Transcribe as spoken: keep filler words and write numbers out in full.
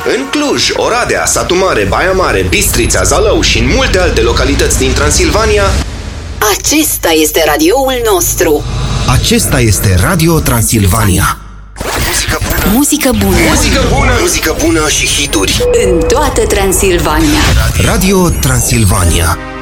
În Cluj, Oradea, Satu Mare, Baia Mare, Bistrița, Zalău și în multe alte localități din Transilvania, acesta este radioul nostru. Acesta este Radio Transilvania. muzică bună, Muzică bună. muzică bună, muzică bună și hituri În toată Transilvania. Radio Transilvania.